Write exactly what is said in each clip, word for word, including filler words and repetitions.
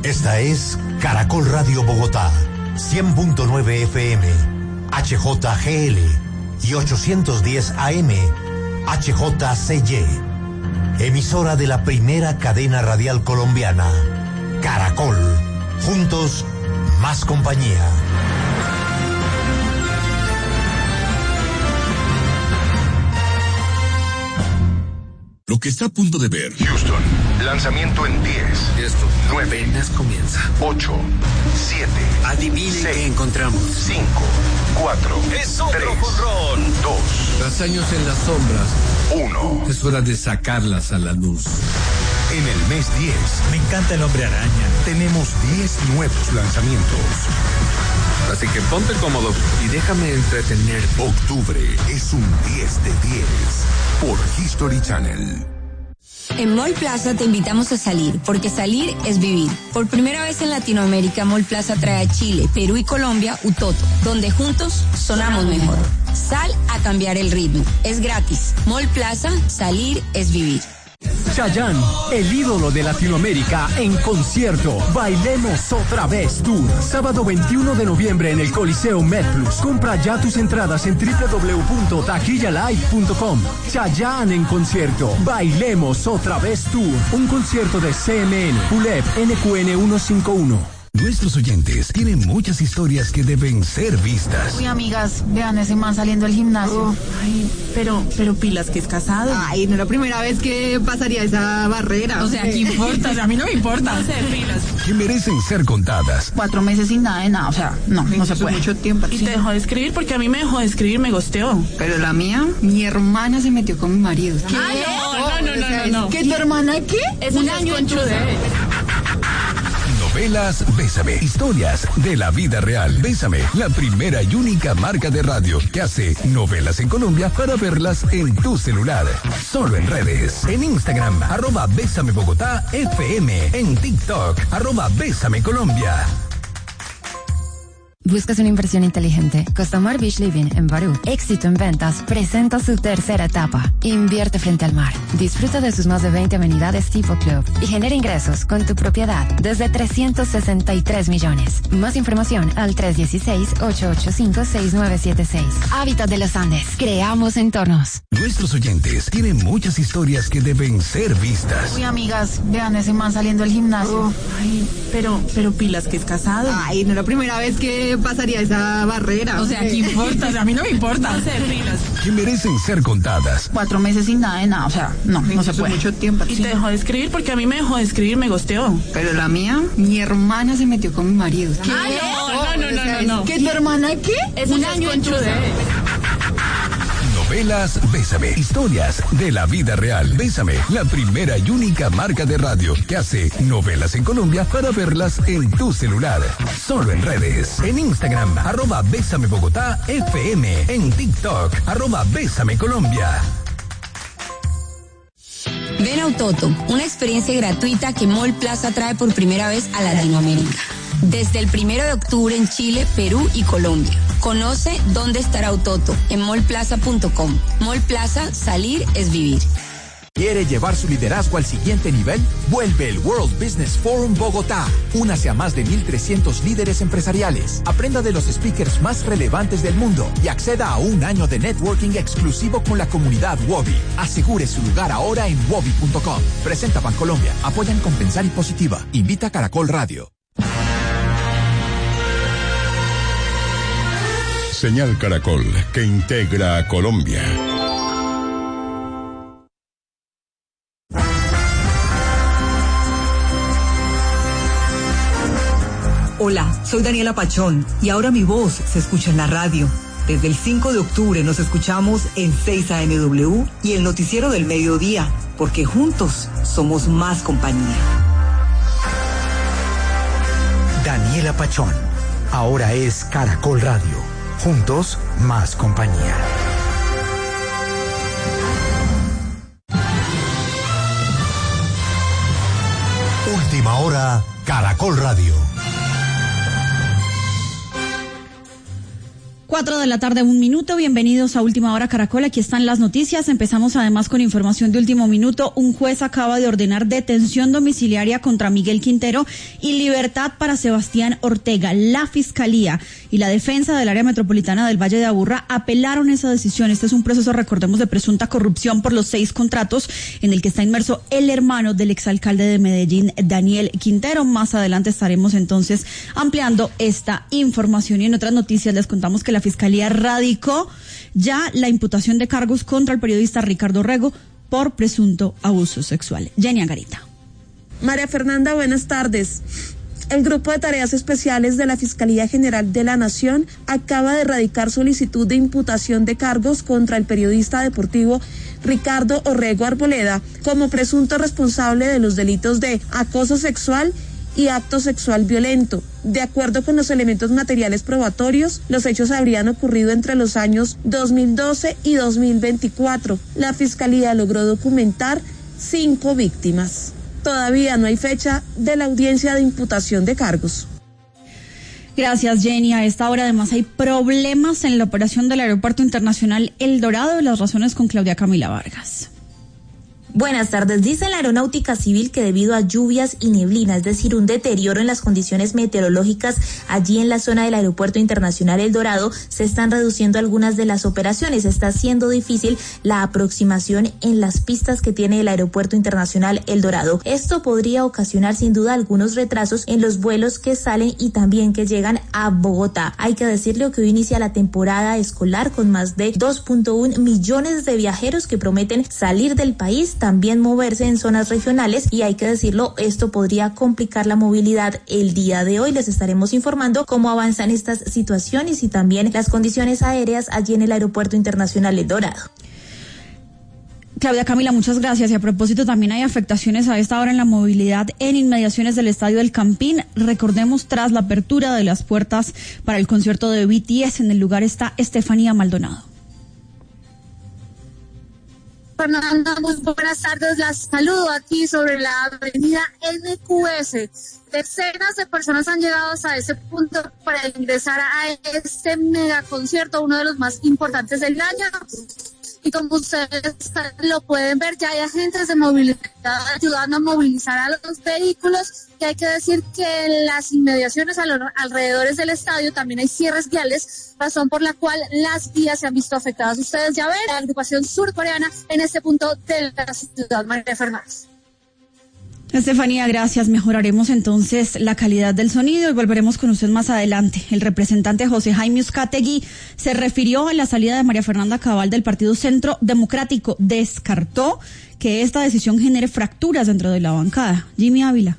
Esta es Caracol Radio Bogotá, cien punto nueve F M, H J G L y ochocientos diez A M, H J C Y. Emisora de la primera cadena radial colombiana, Caracol. Juntos, más compañía. Lo que está a punto de ver. Houston, lanzamiento en diez. Esto nueve. Apenas comienza. ocho. siete. Adivinen qué encontramos. cinco. cuatro. Es otro tres, jonrón. dos. Tras años en las sombras. uno. Es hora de sacarlas a la luz. En el mes diez. Me encanta el Hombre Araña. Tenemos diez nuevos lanzamientos. Así que ponte cómodo y déjame entretener. Octubre es un diez de diez por History Channel. En Mall Plaza te invitamos a salir, porque salir es vivir. Por primera vez en Latinoamérica, Mall Plaza trae a Chile, Perú y Colombia Utoto, donde juntos sonamos mejor. Sal a cambiar el ritmo. Es gratis. Mall Plaza, salir es vivir. Chayanne, el ídolo de Latinoamérica, en concierto. Bailemos otra vez Tour. Sábado veintiuno de noviembre en el Coliseo MedPlus. Compra ya tus entradas en doble u doble u doble u punto taquilla live punto com. Chayanne en concierto. Bailemos otra vez Tour. Un concierto de C M N, U L E P, N Q N ciento cincuenta y uno. Nuestros oyentes tienen muchas historias que deben ser vistas. Uy, amigas, vean ese man saliendo del gimnasio. Oh, ay, pero, pero pilas que es casado. Ay, no es la primera vez que pasaría esa barrera. O sea, ¿qué importa? O sea, a mí no me importa. No sé, pilas. Que merecen ser contadas. Cuatro meses sin nada de nada, o sea, no, no se puede. Mucho tiempo. Y te dejó de escribir porque a mí me dejó de escribir, me gosteó. Pero la mía, mi hermana se metió con mi marido. ¿Qué? Ay, no, no, no, no, no. ¿Qué, tu hermana qué? Es un año en Novelas Bésame. Historias de la vida real. Bésame, la primera y única marca de radio que hace novelas en Colombia para verlas en tu celular. Solo en redes. En Instagram, arroba Bésame Bogotá F M. En TikTok, arroba Bésame Colombia. ¿Buscas una inversión inteligente? Costamar Beach Living en Barú, éxito en ventas, presenta su tercera etapa. Invierte frente al mar. Disfruta de sus más de veinte amenidades tipo club y genera ingresos con tu propiedad desde trescientos sesenta y tres millones. Más información al tres uno seis, ocho ocho cinco, seis nueve siete seis. Hábitat de los Andes. Creamos entornos. Nuestros oyentes tienen muchas historias que deben ser vistas. Uy, amigas, vean ese man saliendo del gimnasio. Oh, ay, pero, pero pilas que es casado. Ay, no es la primera vez que pasaría esa barrera. O sea, ¿qué importa? O sea, a mí no me importa. No sé, pilas. Que merecen ser contadas. Cuatro meses sin nada de nada, o sea, no, no se puede. Mucho tiempo. Y te dejó de escribir porque a mí me dejó de escribir, me gosteó. Pero la mía, mi hermana se metió con mi marido. ¿Qué? Ay, no, no, no, no, no. ¿Qué, tu hermana qué? Es un año en Novelas Bésame. Historias de la vida real. Bésame, la primera y única marca de radio que hace novelas en Colombia para verlas en tu celular. Solo en redes. En Instagram, arroba Bésame Bogotá F M. En TikTok, arroba Bésame Colombia. Ven a Utoto, una experiencia gratuita que Mall Plaza trae por primera vez a Latinoamérica. Desde el primero de octubre en Chile, Perú y Colombia. Conoce dónde estará Utoto en mall plaza punto com. Mall Plaza, salir es vivir. ¿Quiere llevar su liderazgo al siguiente nivel? Vuelve el World Business Forum Bogotá. Únase a más de mil trescientos líderes empresariales. Aprenda de los speakers más relevantes del mundo y acceda a un año de networking exclusivo con la comunidad Wobi. Asegure su lugar ahora en wobi punto com. Presenta Bancolombia. Apoyan Compensar y Positiva. Invita a Caracol Radio. Señal Caracol, que integra a Colombia. Hola, soy Daniela Pachón y ahora mi voz se escucha en la radio. Desde el cinco de octubre nos escuchamos en seis A M W y el noticiero del mediodía, porque juntos somos más compañía. Daniela Pachón, ahora es Caracol Radio. Juntos, más compañía. Última hora, Caracol Radio. Cuatro de la tarde, un minuto. Bienvenidos a Última Hora Caracol. Aquí están las noticias. Empezamos además con información de último minuto. Un juez acaba de ordenar detención domiciliaria contra Miguel Quintero y libertad para Sebastián Ortega. La Fiscalía y la defensa del área metropolitana del Valle de Aburrá apelaron esa decisión. Este es un proceso, recordemos, de presunta corrupción por los seis contratos en el que está inmerso el hermano del exalcalde de Medellín, Daniel Quintero. Más adelante estaremos entonces ampliando esta información. Y en otras noticias les contamos que la Fiscalía radicó ya la imputación de cargos contra el periodista Ricardo Rego por presunto abuso sexual. Jenny Angarita. María Fernanda, buenas tardes. El Grupo de Tareas Especiales de la Fiscalía General de la Nación acaba de radicar solicitud de imputación de cargos contra el periodista deportivo Ricardo Orrego Arboleda como presunto responsable de los delitos de acoso sexual y acto sexual violento. De acuerdo con los elementos materiales probatorios, los hechos habrían ocurrido entre los años dos mil doce y dos mil veinticuatro. La Fiscalía logró documentar cinco víctimas. Todavía no hay fecha de la audiencia de imputación de cargos. Gracias, Jenny. A esta hora además hay problemas en la operación del Aeropuerto Internacional El Dorado. Las razones con Claudia Camila Vargas. Buenas tardes. Dice la Aeronáutica Civil que debido a lluvias y neblina, es decir, un deterioro en las condiciones meteorológicas allí en la zona del Aeropuerto Internacional El Dorado, se están reduciendo algunas de las operaciones. Está siendo difícil la aproximación en las pistas que tiene el Aeropuerto Internacional El Dorado. Esto podría ocasionar sin duda algunos retrasos en los vuelos que salen y también que llegan a Bogotá. Hay que decirle que hoy inicia la temporada escolar con más de dos punto uno millones de viajeros que prometen salir del país, también moverse en zonas regionales, y hay que decirlo, esto podría complicar la movilidad el día de hoy. Les estaremos informando cómo avanzan estas situaciones y también las condiciones aéreas allí en el Aeropuerto Internacional El Dorado. Claudia Camila, muchas gracias. Y a propósito, también hay afectaciones a esta hora en la movilidad en inmediaciones del Estadio del Campín. Recordemos, tras la apertura de las puertas para el concierto de B T S, en el lugar está Estefanía Maldonado. Fernanda, muy buenas tardes. Las saludo aquí sobre la avenida N Q S. Decenas de personas han llegado hasta ese punto para ingresar a este mega concierto, uno de los más importantes del año. Y como ustedes lo pueden ver, ya hay agentes de movilidad ayudando a movilizar a los vehículos. Y hay que decir que en las inmediaciones a los alrededores del estadio también hay cierres viales, razón por la cual las vías se han visto afectadas. Ustedes ya ven la agrupación surcoreana en este punto de la ciudad. María Fernández. Estefanía, gracias. Mejoraremos entonces la calidad del sonido y volveremos con usted más adelante. El representante José Jaime Uzcategui se refirió a la salida de María Fernanda Cabal del Partido Centro Democrático. Descartó que esta decisión genere fracturas dentro de la bancada. Jimmy Ávila.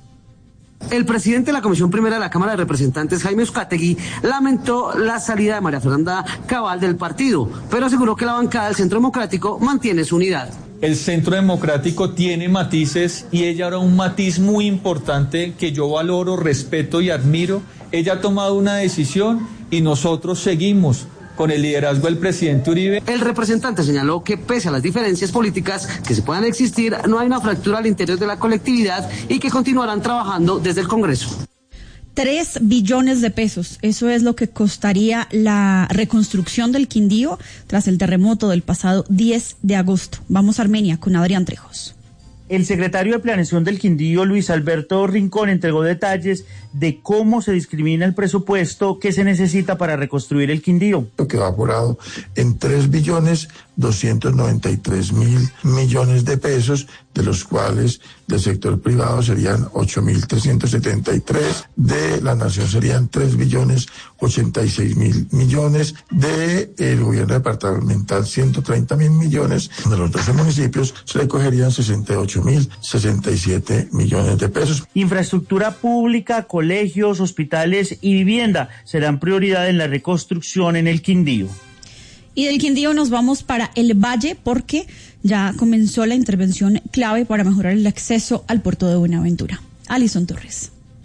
El presidente de la Comisión Primera de la Cámara de Representantes, Jaime Uzcategui, lamentó la salida de María Fernanda Cabal del partido, pero aseguró que la bancada del Centro Democrático mantiene su unidad. El Centro Democrático tiene matices y ella ahora un matiz muy importante que yo valoro, respeto y admiro. Ella ha tomado una decisión y nosotros seguimos con el liderazgo del presidente Uribe. El representante señaló que pese a las diferencias políticas que se puedan existir, no hay una fractura al interior de la colectividad y que continuarán trabajando desde el Congreso. Tres billones de pesos, eso es lo que costaría la reconstrucción del Quindío tras el terremoto del pasado diez de agosto. Vamos a Armenia con Adrián Trejos. El secretario de Planeación del Quindío, Luis Alberto Rincón, entregó detalles de cómo se discrimina el presupuesto que se necesita para reconstruir el Quindío. Que va apurado en tres billones doscientos noventa y tres mil millones de pesos, de los cuales del sector privado serían ocho mil trescientos setenta y tres, de la nación serían tres billones ochenta y seis mil millones, de el gobierno departamental ciento treinta mil millones, de los doce municipios se le cogerían sesenta y ocho mil sesenta y siete millones de pesos. Infraestructura pública, colegios, hospitales y vivienda serán prioridad en la reconstrucción en el Quindío. Y del Quindío nos vamos para el Valle porque ya comenzó la intervención clave para mejorar el acceso al puerto de Buenaventura. Alison Torres.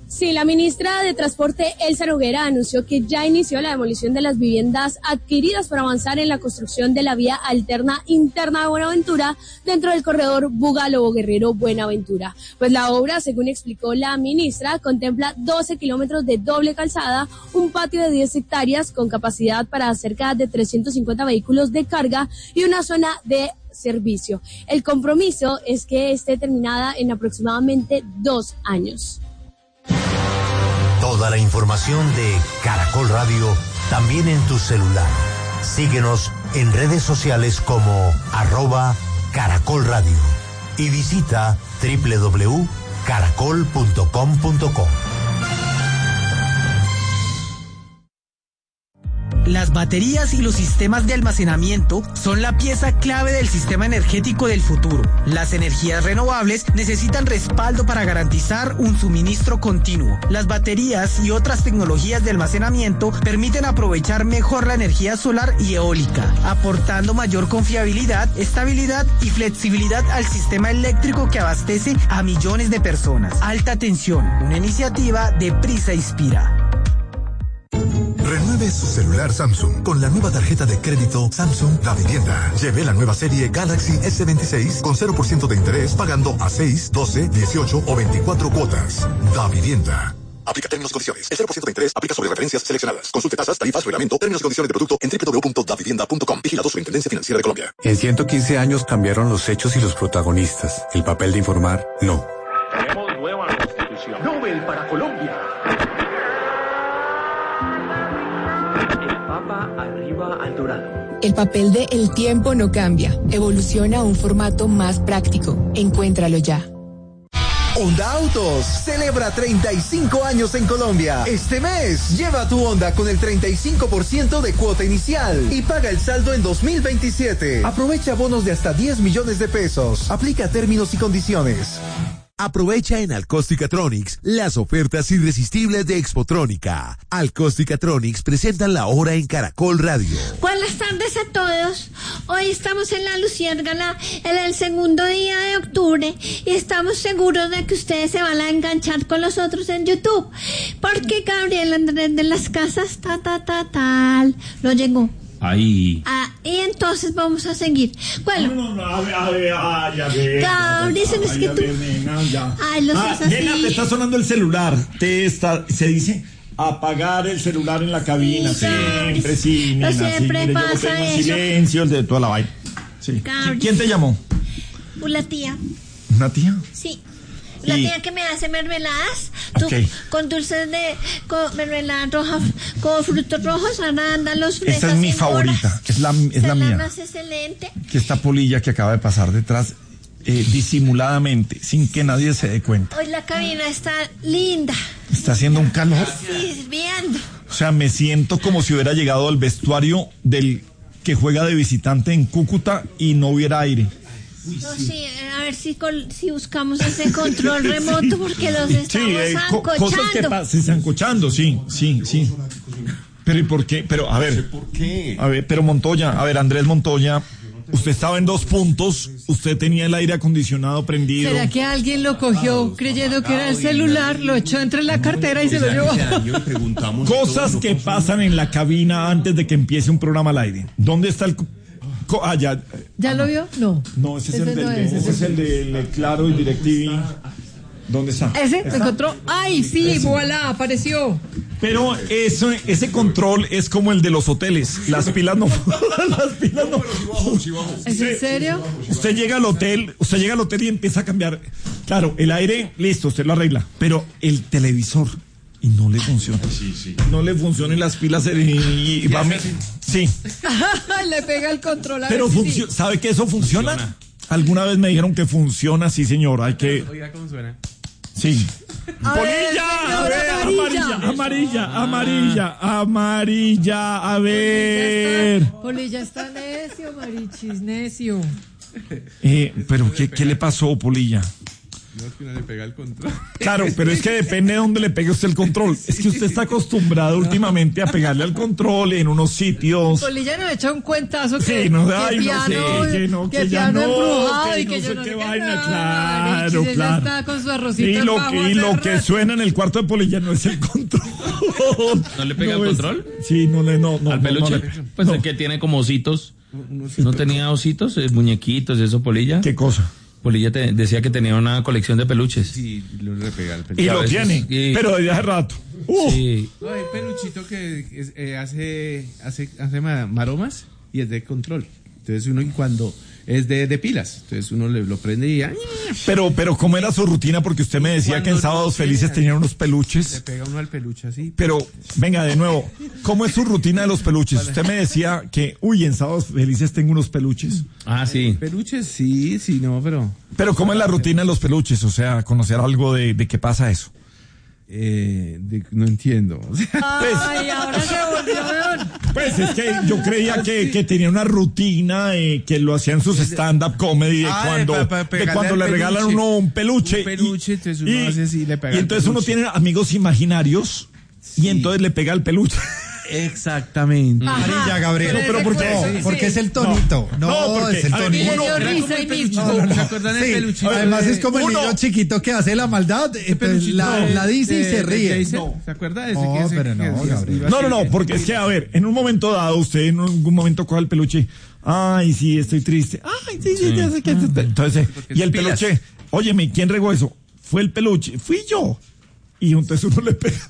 Sí, la ministra de Transporte, Elsa Noguera, anunció que ya inició la demolición de las viviendas adquiridas para avanzar en la construcción de la vía alterna interna de Buenaventura dentro del corredor Buga-Lobo Guerrero-Buenaventura. Pues la obra, según explicó la ministra, contempla doce kilómetros de doble calzada, un patio de diez hectáreas con capacidad para cerca de trescientos cincuenta vehículos de carga y una zona de servicio. El compromiso es que esté terminada en aproximadamente dos años. Toda la información de Caracol Radio también en tu celular. Síguenos en redes sociales como arroba Caracol Radio y visita doble u doble u doble u punto caracol punto com punto co. Las baterías y los sistemas de almacenamiento son la pieza clave del sistema energético del futuro. Las energías renovables necesitan respaldo para garantizar un suministro continuo. Las baterías y otras tecnologías de almacenamiento permiten aprovechar mejor la energía solar y eólica, aportando mayor confiabilidad, estabilidad y flexibilidad al sistema eléctrico que abastece a millones de personas. Alta tensión, una iniciativa de Prisa Inspira. Renueve su celular Samsung con la nueva tarjeta de crédito Samsung Da Vivienda. Lleve la nueva serie Galaxy ese veintiséis con cero por ciento de interés pagando a seis, doce, dieciocho o veinticuatro cuotas. Da Vivienda. Aplica términos y condiciones. El cero por ciento de interés aplica sobre referencias seleccionadas. Consulte tasas, tarifas, reglamento, términos y condiciones de producto en doble u doble u doble u punto da vivienda punto com. Vigilado Superintendencia Financiera de Colombia. En ciento quince años cambiaron los hechos y los protagonistas. El papel de informar, no. Tenemos nueva constitución. Nobel para Colombia. Arriba al dorado. El papel de El tiempo no cambia. Evoluciona a un formato más práctico. Encuéntralo ya. Honda Autos celebra treinta y cinco años en Colombia. Este mes, lleva tu Honda con el treinta y cinco por ciento de cuota inicial y paga el saldo en dos mil veintisiete. Aprovecha bonos de hasta diez millones de pesos. Aplica términos y condiciones. Aprovecha en Alcosticatronics las ofertas irresistibles de Expotrónica. Alcosticatronics presentan la hora en Caracol Radio. Buenas tardes a todos. Hoy estamos en la Luciérgala en el segundo día de octubre y estamos seguros de que ustedes se van a enganchar con nosotros en YouTube porque Gabriel Andrés de las Casas ta ta ta tal lo llegó. Ahí. Ah, y entonces vamos a seguir. Bueno. No, no, no, a ver, a ver, a ver, a ver. Gabriel, es que tú. Nena, ya. Ay, lo ah, haces así. Nena, te está sonando el celular. Te está, se dice apagar el celular en la cabina. Sí, siempre, sí, nena. Siempre sí, pasa yo tengo eso. En silencio, el de toda la vaina. Sí. Gabriel. ¿Quién te llamó? La tía. ¿Una tía? Sí. La y... tía que me hace mermeladas, tú, okay. con dulces de, con mermeladas rojas, con frutos rojos, arándanos, fresas. Esta es mi favorita, es la, es la mía. Es excelente. Que esta polilla que acaba de pasar detrás, eh, disimuladamente, sin que nadie se dé cuenta. Hoy la cabina está linda. Está haciendo un calor. Sí, hirviendo. O sea, me siento como si hubiera llegado al vestuario del que juega de visitante en Cúcuta y no hubiera aire. No, sí, a ver si, col, si buscamos ese control remoto porque los estamos sí, eh, co cosas que pasan, sancochando, sí, sí, sí. Pero ¿y por qué? Pero a ver, ¿por qué? A ver, pero Montoya, a ver, Andrés Montoya, usted estaba en dos puntos, usted tenía el aire acondicionado prendido. ¿Será que alguien lo cogió creyendo que era el celular, lo echó entre la cartera y se lo llevó? Cosas que pasan en la cabina antes de que empiece un programa al aire. ¿Dónde está el Ah, ya. ¿Ya lo vio? No. No, ese es, ese el, del, no es. Ese es el de Claro y DirecTV. ¿Dónde está? ¿Ese? ¿Se encontró? ¡Ay, sí! Ese. ¡Voilà! Apareció. Pero eso, ese control es como el de los hoteles. Las pilas no. Las pilas no. ¿Es en serio? Usted llega al hotel, usted llega al hotel y empieza a cambiar. Claro, el aire, listo, usted lo arregla. Pero el televisor. Y no le funciona. Sí, sí. No le funcionan las pilas y, y, y va me, sí. Le pega el control. A Pero sí. ¿Sabe que eso funciona? funciona? Alguna vez me dijeron que funciona, sí, señor. Hay que. Oiga, ¿cómo suena? Sí. A ¡Polilla! Ver, a ver, amarilla, amarilla, ah. amarilla, amarilla, a ver. Polilla está necio, Marichis, necio. Eh, pero ¿qué, qué le pasó, Polilla? No, que uno le pega el control. Claro, pero es que depende de dónde le pegue usted el control. Es que usted está acostumbrado últimamente a pegarle al control en unos sitios. Polilla nos echa un cuentazo que, sí, no, que ay, piano, no sé, que no, que, que ya piano no, embrujado que y no que sé yo no qué sé vaina, qué claro, ella claro. está con su arrocito Y en lo, bajo y hace lo rato. que suena en el cuarto de Polilla no es el control. ¿No le pega no el es, control? Sí, no le, no, no. ¿Al no, peluche? No, no, pues no. el que tiene como ositos. ¿No tenía ositos, eh, muñequitos, eso, Polilla? ¿Qué cosa? Polilla te decía que tenía una colección de peluches. Sí, lo le pega el peluche. Y lo tiene, y... pero desde hace rato. Uh. Sí. No, hay peluchito que es, eh, hace, hace, hace maromas y es de control. Entonces uno cuando es de, de pilas, entonces uno le, lo prende y... Pero, pero ¿cómo era su rutina? Porque usted me decía que en Sábados Felices tenían unos peluches. Le pega uno al peluche así. Pero, venga, de nuevo, ¿cómo es su rutina de los peluches? Usted me decía que, uy, en Sábados Felices tengo unos peluches. Ah, sí. Peluches, sí, sí, no, pero... Pero, ¿cómo es la rutina de los peluches? O sea, conocer algo de, de qué pasa eso. Eh, de, no entiendo. Ay, ahora se volvió weón. Pues es que yo creía que, que tenía una rutina, eh, que lo hacían sus stand-up comedy de Ah, cuando, de pa- pa- de cuando le peluche. regalan uno un peluche. Un peluche, y, entonces uno y- hace así, le pega y el entonces uno peluche. tiene amigos imaginarios y entonces le pega el peluche. Exactamente. Amarilla, Gabriel. No, pero ¿por qué? No, Sí. porque es el tonito. No, No, porque- es el a ver, tonito. uno- Le dio Era risa como y el peluchito. mismo. No, no, ¿Se acuerdan del sí. peluchito? Además es como el Uno- niño chiquito que hace la maldad, eh, pues, peluchito la, de- la dice y de- se de ríe. Jason. No. ¿Se acuerda de ese No, que ese- pero no, que- que- Gabriel. iba No, no, así? no, porque es que, a ver, en un momento dado, usted en algún momento coge el peluche. Ay, sí, estoy triste. Ay, sí, sí, ya sé que... Entonces, y el pilas. peluche, óyeme, ¿quién regó eso? Fue el peluche, fui yo. Y entonces uno le pega.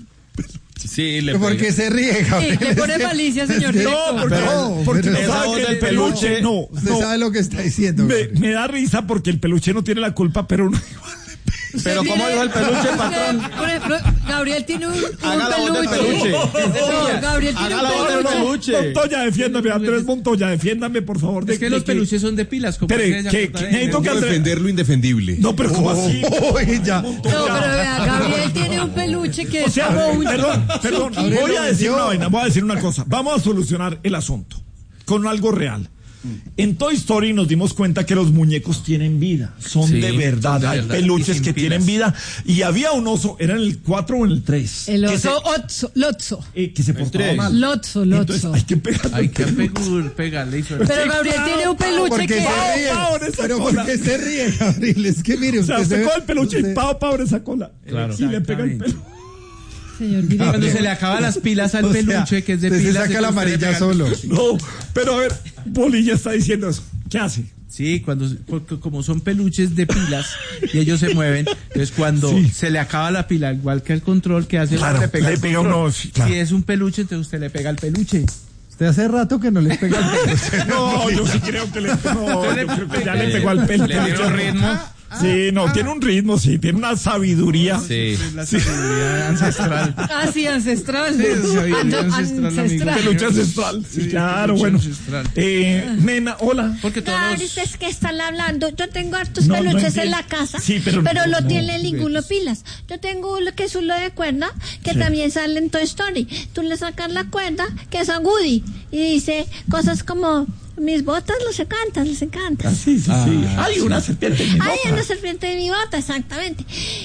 Sí, le ¿Por pega. qué se ríe, Gabriel? Sí, le pone malicia, señor Sí. director. No, porque, No, porque pero no esa sabe voz que el del peluche, peluche, no, Usted no, sabe lo que está diciendo. me, Gabriel. me da risa porque el peluche no tiene la culpa, pero uno igual le pega. Pero ¿cómo dijo el peluche, Usted, patrón? Por ejemplo, Gabriel tiene un, un Haga la voz del peluche. No, Gabriel tiene Haga la voz un del peluche. peluche. Montoya, defiéndame, Andrés Montoya, defiéndame, por favor. de- Es que de los peluches son de pilas. Como Espere, aquella que- cosa que de- necesito que de- Andrés- Defender lo indefendible. No, pero ¿cómo así? Uy, ya. No, pero vea, Gabriel tiene un peluche que O es sea, como un... perdón, perdón, Gabriel voy lo a decir vendió. una vaina, voy a decir una cosa. Vamos a solucionar el asunto con algo real. En Toy Story nos dimos cuenta que los muñecos tienen vida, son Sí, de verdad, son de hay verdad. peluches Y sin que pilas. tienen vida. Y había un oso, era en el cuatro o en el tres. El que se- oso Otso, Lotso. eh, que se portaba tres. mal. Lotso, Entonces Lotso. hay que pegarle Hay el que peluche. pegur- pegarle y suena. Pero Gabriel tiene un peluche ¿Por qué que... se ríe? Pau, Pau, esa Pero cola. ¿por qué se ríe, Gabriel? Es que mire, O usted sea, se se ve- coge el peluche y usted- pao, pao, esa cola. Claro. Y le pega el Exactamente. peluche. Señor Cuando director. se le acaban las pilas al O sea, peluche, que es de usted se pilas. saca la entonces usted le amarilla pega- solo. No, pero a ver, Polilla está diciendo eso. ¿Qué hace? Sí, cuando porque como son peluches de pilas y ellos se mueven, entonces cuando Sí. se le acaba la pila, igual que el control que hace, Claro, le pega le el pega control. uno, sí, claro. Si es un peluche, entonces usted le pega el peluche. Usted hace rato que no le pega el peluche. No, yo sí creo que le, no, yo creo que ya le pegó al pelo. Le dio un ritmo. Sí, no, tiene un ritmo, sí, tiene una sabiduría. Sí. La sabiduría ancestral. Ah, sí, ancestral. Sí, sabiduría Ando- ancestral, amigo. Peluche ancestral. Sí, Sí, claro, peluche bueno. ancestral. Eh, nena, hola. Porque todos Claro, los- ustedes que están hablando. Yo tengo hartos No, no peluches en entiendo. la casa, Sí, pero pero, no, no, no, tiene ninguno pilas. Yo tengo uno que es uno de cuerda, que Sí. también sale en Toy Story. Tú le sacas la cuerda, que es a Woody, y dice cosas como, mis botas los encantan, les encanta. Ah, sí, sí, sí. Hay una serpiente en mi Ay, boca. una serpiente de mi bota, exactamente.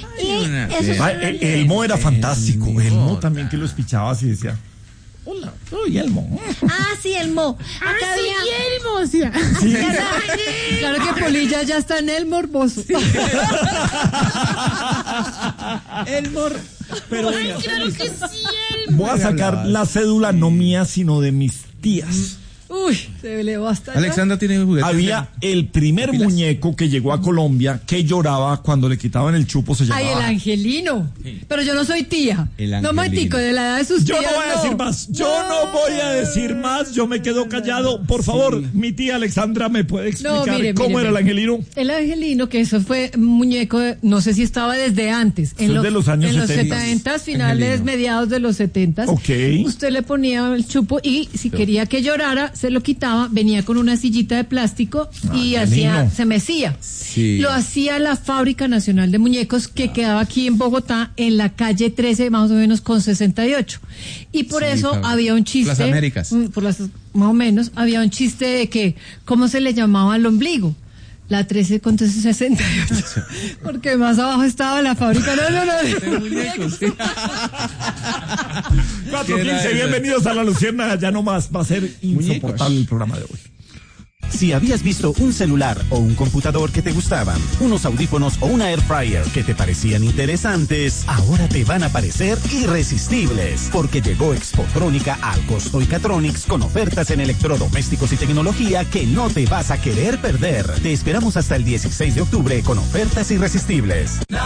Y una eso es Ay, una- el- Elmo era fantástico. Elmo también que lo espichaba así decía. Hola, soy Elmo. Ah, sí, el Mo. Acá había... Sí. Acá- Claro que Polilla ya está en el morboso. El mor. Pero Ay, venga, claro que sí, el voy a sacar la cédula no mía, sino de mis tías. Uy, se le basta. Alexandra tiene juguetes. Había el primer muñeco que llegó a Colombia que lloraba cuando le quitaban el chupo, se Ay, el llamaba. angelino. Pero yo no soy tía. El No, angelino. momentico, de la edad de sus Yo tías. no voy a decir más, yo no voy a decir más, yo me quedo callado. Por favor, mi tía Alexandra me puede explicar No, mire, cómo mire, era el mire. angelino. El angelino, que eso fue un muñeco, de- no sé si estaba desde antes. Eso es de los años en los setenta. setentas, finales, Angelino. mediados de los setentas. Ok. Usted le ponía el chupo y si quería que llorara, se lo quitaba, venía con una sillita de plástico y Angelino. hacía, se mecía. Sí. Lo hacía la Fábrica Nacional de Muñecos que quedaba aquí en Bogotá, en la calle trece, más o menos con sesenta y ocho. Y por Sí, eso claro. había un chiste. Las Américas. mm, Por las, más o menos, había un chiste de que, ¿cómo se le llamaba al ombligo? La trece con sesenta y ocho. Porque más abajo estaba la fábrica. No, no, no. De muñecos. cuatro quince, bienvenidos a La Luciérnaga. Ya no más, va a ser insoportable el programa de hoy. Si habías visto un celular o un computador que te gustaban, unos audífonos o una air fryer que te parecían interesantes, ahora te van a parecer irresistibles, porque llegó Expotrónica al Costo y Catronics con ofertas en electrodomésticos y tecnología que no te vas a querer perder. Te esperamos hasta el dieciséis de octubre con ofertas irresistibles.